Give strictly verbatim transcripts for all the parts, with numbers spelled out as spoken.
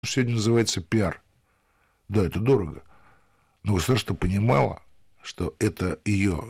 Сегодня называется пиар. Да, это дорого. Но государство понимало, что это ее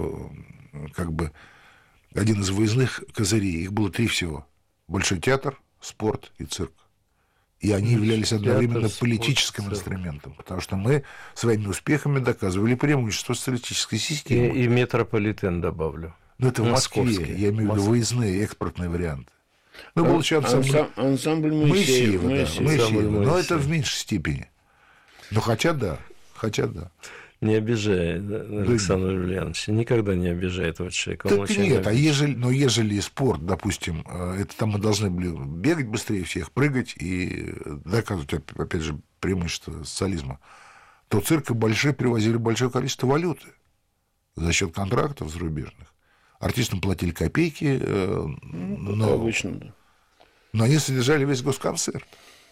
э, как бы один из выездных козырей. Их было три всего. Большой театр, спорт и цирк. И они являлись одновременно театр, политическим спорт, инструментом, потому что мы своими успехами доказывали преимущество социалистической системы. И, и метрополитен добавлю. Ну, это в Москве, я имею в виду выездные, экспортные варианты. Ну, был еще ансамбль, ансамбль Моисеева, Моисеева, да, Моисеева. Но Моисеева. Это в меньшей степени. Ну, хотя да, хотя да. Не обижай Александра Юлиановича, никогда не обижай этого человека. Так нет, а ежели, но ежели спорт, допустим, это там мы должны были бегать быстрее всех, прыгать и доказывать, опять же, преимущество социализма, то цирки большие привозили большое количество валюты за счет контрактов зарубежных. Артистам платили копейки, ну, но, обычно, да. но они содержали весь госконцерт.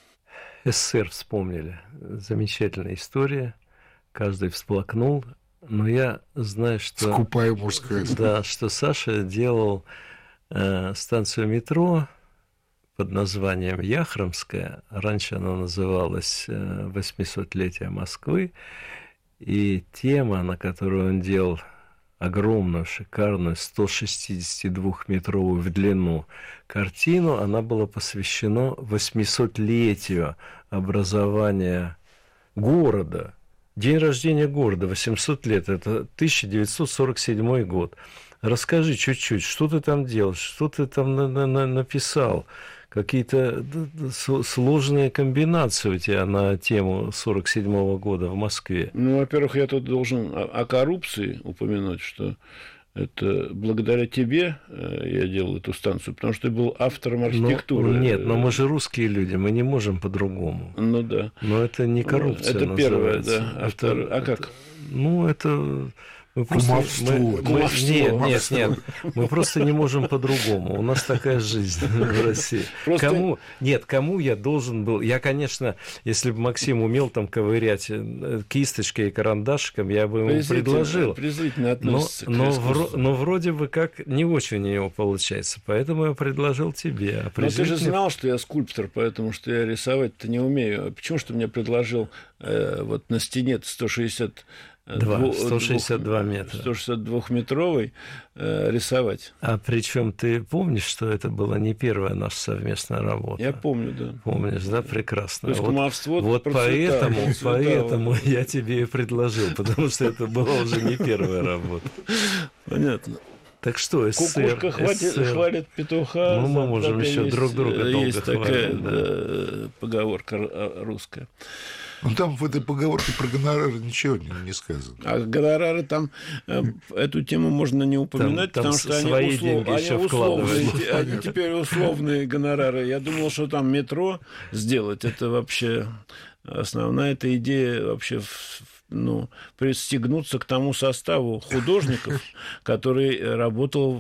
СССР вспомнили. Замечательная история. Каждый всплакнул. Но я знаю, что... Скупая мужская. Да, что Саша делал э, станцию метро под названием Яхромская. Раньше она называлась э, «восьмисотлетие Москвы». И тема, на которую он делал огромную, шикарную, сто шестидесятидвухметровую в длину картину, она была посвящена восьмисотлетию образования города. День рождения города, восемьсот лет, это тысяча девятьсот сорок седьмой год. Расскажи чуть-чуть, что ты там делал, что ты там на- на- написал, какие-то сложные комбинации у тебя на тему сорок седьмого года в Москве. Ну, во-первых, я тут должен о, о коррупции упомянуть, что это благодаря тебе я делал эту станцию, потому что ты был автором архитектуры. Ну, нет, но мы же русские люди, мы не можем по-другому. Ну да. Но это не коррупция. Это первое, называется. да. А, это, втор... а как? Это, ну, это... Мы просто, кумовство. Мы, мы, кумовство. Нет, кумовство. нет, нет. Мы просто не можем по-другому. У нас такая жизнь в России. Просто... Кому, нет, кому я должен был... Я, конечно, если бы Максим умел там ковырять кисточкой и карандашиком, я бы ему предложил. Презрительно относится но, к но, но вроде бы как не очень у него получается. Поэтому я предложил тебе. А но ты же мне... знал, что я скульптор, поэтому что я рисовать-то не умею. Почему что мне предложил э, вот на стене сто шестьдесят... Два, сто шестьдесят два метра. сто шестьдесят двухметровый э, рисовать. А причем ты помнишь, что это была не первая наша совместная работа? Я помню, да. Помнишь, да, прекрасно. То есть вот кумовство вот поэтому, процветало. поэтому я тебе и предложил, потому что это была уже не первая работа. Понятно. Так что, СССР... Кукушка хватит, хвалит петуха. Ну, мы можем еще есть, друг друга долго есть такая хвалить, да. Да, поговорка русская. Ну, там в этой поговорке про гонорары ничего не, не сказано. А гонорары там, э, эту тему можно не упоминать, там, потому там что свои они, услов, деньги они еще условные, вкладывают. они теперь условные гонорары. Я думал, что там метро сделать, это вообще основная эта идея вообще, ну, пристегнуться к тому составу художников, который работал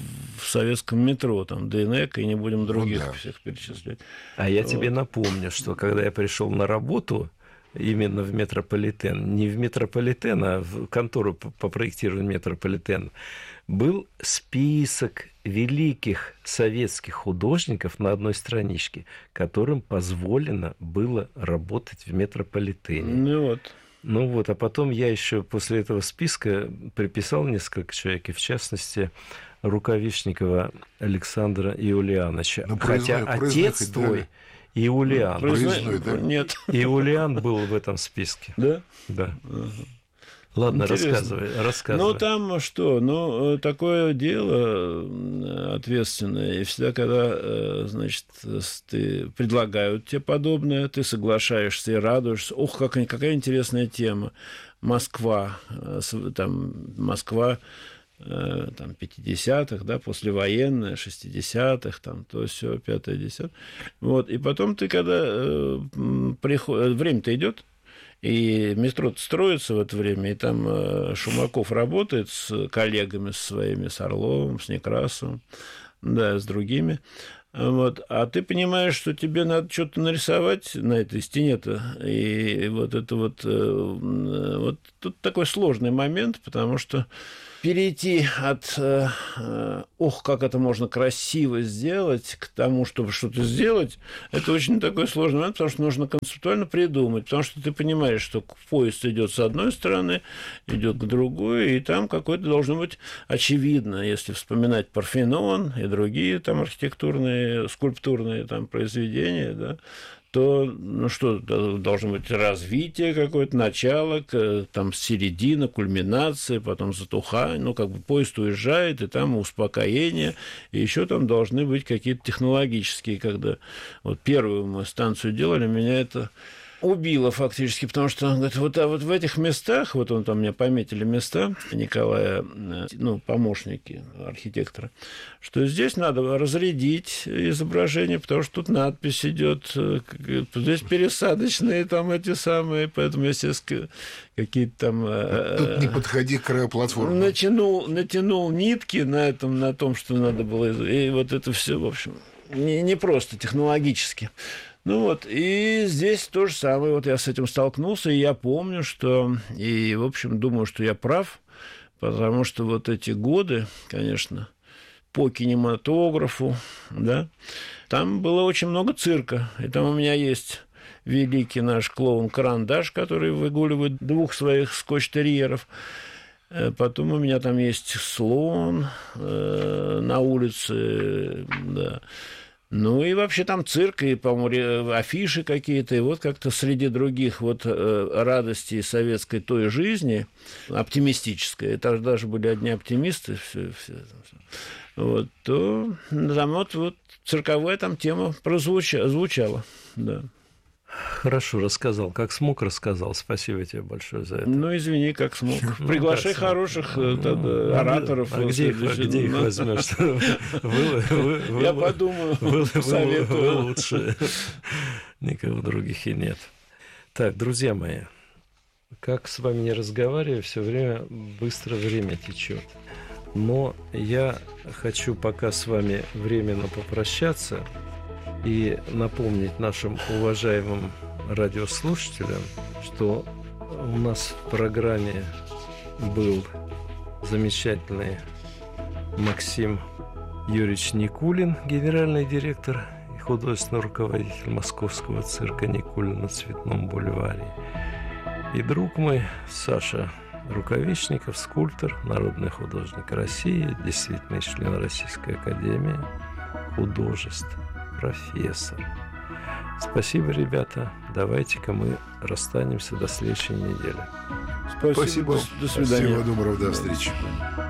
в советском метро, там, ДНЭК, и не будем других ну, да. всех перечислять. А я вот. тебе напомню, что когда я пришел на работу, именно в метрополитен, не в метрополитен, а в контору по проектированию метрополитена, был список великих советских художников на одной страничке, которым позволено было работать в метрополитене. Ну вот. Ну вот, а потом я еще после этого списка приписал несколько человек, и в частности Рукавишникова Александра Иулиановича. Ну, хотя производитель, отец твой... да. Иулиан. Производитель, да? Нет. Иулиан был в этом списке. Да? Да. Ага. Ладно, интересно. рассказывай, рассказывай. Ну, там что? Ну, такое дело ответственное. И всегда, когда, значит, ты предлагают тебе подобное, ты соглашаешься и радуешься. Ох, какая, какая интересная тема. Москва. Там Москва там, пятидесятых, да, послевоенная, шестидесятых, там, то все, пятое, десятое. Вот, и потом ты, когда э, приход... время-то идет, и метро строится в это время, и там э, Шумаков работает с коллегами, с своими, с Орловым, с Некрасовым, да, с другими. Вот. А ты понимаешь, что тебе надо что-то нарисовать на этой стене-то. И вот это вот, э, вот тут такой сложный момент, потому что перейти от э, э, «ох, как это можно красиво сделать» к тому, чтобы что-то сделать, это очень такой сложный момент, потому что нужно концептуально придумать, потому что ты понимаешь, что поезд идет с одной стороны, идет к другой, и там какое-то должно быть очевидно, если вспоминать Парфенон и другие там архитектурные, скульптурные там произведения, да, то, ну что, должно быть развитие какое-то, начало, там середина, кульминация, потом затухание, ну, как бы поезд уезжает, и там успокоение, и еще там должны быть какие-то технологические, когда вот первую мы станцию делали, меня это убило фактически, потому что он говорит, вот, а вот в этих местах, вот он там мне пометили места, Николая, ну, помощники архитектора, что здесь надо разрядить изображение, потому что тут надпись идет, здесь пересадочные там эти самые, поэтому, естественно, какие-то там... Тут не подходи к краю платформы. Натянул, натянул нитки на этом, на том, что надо было, и вот это все, в общем, не, не просто технологически. Ну вот, и здесь то же самое. Вот я с этим столкнулся, и я помню, что... И, в общем, думаю, что я прав, потому что вот эти годы, конечно, по кинематографу, да, там было очень много цирка. И там у меня есть великий наш клоун Карандаш, который выгуливает двух своих скотч-терьеров. Потом у меня там есть слон э, на улице, да. Ну и вообще там цирк, и, по-моему, афиши какие-то, и вот как-то среди других вот радостей советской той жизни, оптимистической, это даже были одни оптимисты, все, все, все. Вот, то там вот, вот цирковая там тема прозвучала, звучала, да. Хорошо рассказал, как смог рассказал. Спасибо тебе большое за это. Ну, извини, как смог. Приглашай хороших ну, ораторов. А где их, а где их возьмешь? Я подумаю, советую. Лучше. Никого других и нет. Так, друзья мои, как с вами не разговариваю, все время быстро время течет. Но я хочу пока с вами временно попрощаться и напомнить нашим уважаемым радиослушателям, что у нас в программе был замечательный Максим Юрьевич Никулин, генеральный директор и художественный руководитель московского цирка «Никулин» на Цветном бульваре. И друг мой Саша Рукавишников, скульптор, народный художник России, действительно член Российской академии художеств, профессор. Спасибо, ребята. Давайте-ка мы расстанемся до следующей недели. Спасибо. До свидания. Всего доброго. До встречи.